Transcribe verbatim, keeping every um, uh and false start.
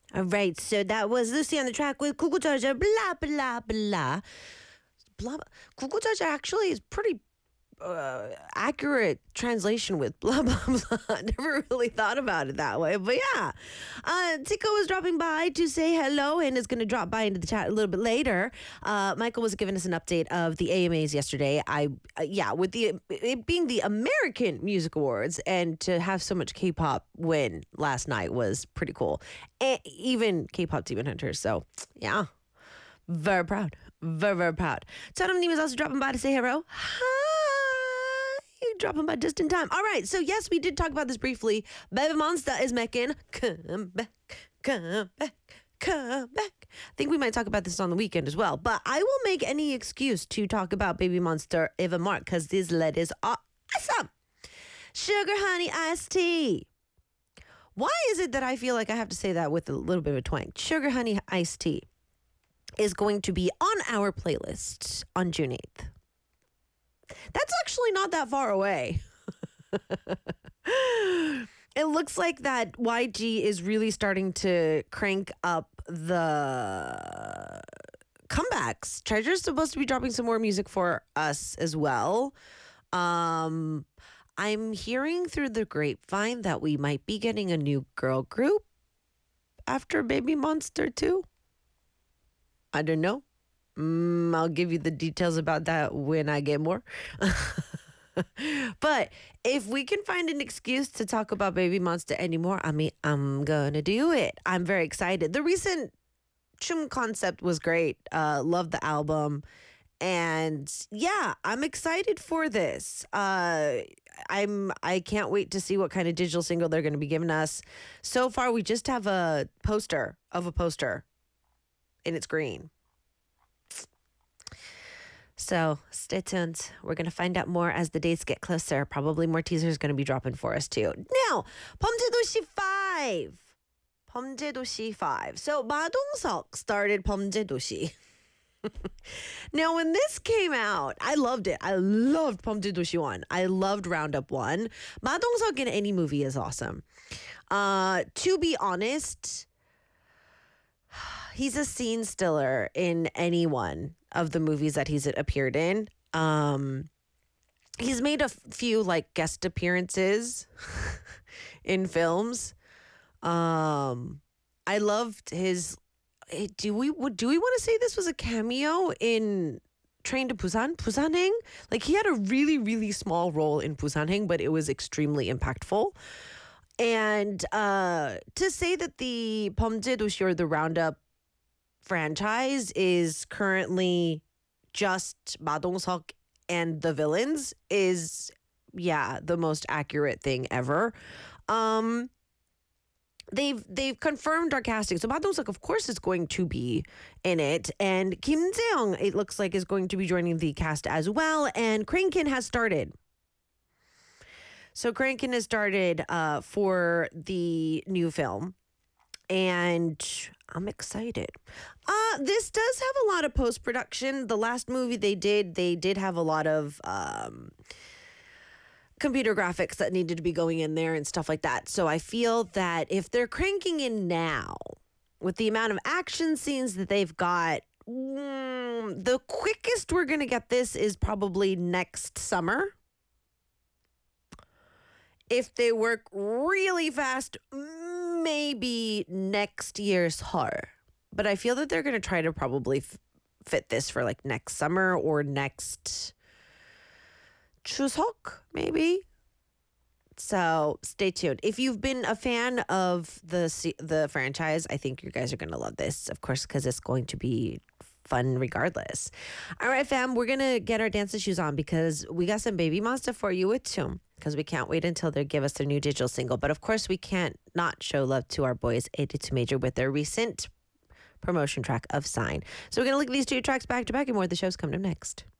All right, so that was Lucy on the track with 구구절절 blah blah blah. Blah. 구구절절 actually is pretty uh, accurate translation with blah blah blah. Never really thought about it that way, but yeah. Uh, Tico was dropping by to say hello and is going to drop by into the chat a little bit later. Uh, Michael was giving us an update of the A M As yesterday. I uh, yeah, with the it being the American Music Awards and to have so much K-pop win last night was pretty cool. And even K-pop Demon Hunters. So yeah, very proud, very very proud. Tadam is also dropping by to say hello. Hi. Dropping by just in time. All right, so yes, we did talk about this briefly. Baby Monster is making come back, come back, come back. I think we might talk about this on the weekend as well, but I will make any excuse to talk about Baby Monster even more because these ladies are awesome. Sugar Honey Iced Tea. Why is it that I feel like I have to say that with a little bit of a twang? Sugar Honey Iced Tea is going to be on our playlist on June eighth. That's actually not that far away. It looks like that Y G is really starting to crank up the comebacks. Treasure's supposed to be dropping some more music for us as well. Um, I'm hearing through the grapevine that we might be getting a new girl group after Baby Monster two. I don't know. Mm, I'll give you the details about that when I get more. But if we can find an excuse to talk about Baby Monster anymore, I mean, I'm going to do it. I'm very excited. The recent Chum concept was great. Uh, loved the album. And yeah, I'm excited for this. Uh, I'm, I can't wait to see what kind of digital single they're going to be giving us. So far, we just have a poster of a poster, and it's green. So stay tuned. We're going to find out more as the dates get closer. Probably more teasers going to be dropping for us too. Now, 범죄도시 five. 범죄도시 five. So 마동석 started 범죄도시. Now, when this came out, I loved it. I loved 범죄도시 one. I loved Roundup one. 마동석 in any movie is awesome. Uh, to be honest, he's a scene stiller in any one of the movies that he's appeared in. Um, he's made a f- few like guest appearances in films. Um, I loved his. eh, Do we do we want to say this was a cameo in Train to Busan? Busanhaeng? Like he had a really really small role in Busanhaeng, but it was extremely impactful. And uh, to say that the 범죄도시 or the Roundup franchise is currently just 마동석 and the villains is, yeah, the most accurate thing ever. Um, they've they've confirmed our casting. So 마동석, of course, is going to be in it. And Kim Jae-young, it looks like, is going to be joining the cast as well. And Crankin has started. So Crankin has started uh, for the new film. And I'm excited. Uh, this does have a lot of post-production. The last movie they did, they did have a lot of um, computer graphics that needed to be going in there and stuff like that. So I feel that if they're cranking in now, with the amount of action scenes that they've got, mm, the quickest we're going to get this is probably next summer. If they work really fast, maybe next year's horror. But I feel that they're going to try to probably f- fit this for like next summer or next Chuseok, maybe. So stay tuned. If you've been a fan of the se- the franchise, I think you guys are going to love this, of course, because it's going to be fun regardless. All right, fam, we're going to get our dancing shoes on because we got some Baby Monster for you with Chum. Because we can't wait until they give us their new digital single. But of course, we can't not show love to our boys, eighty-two Major, with their recent promotion track of Sign. So we're going to look at these two tracks back to back and more of the show's coming up next.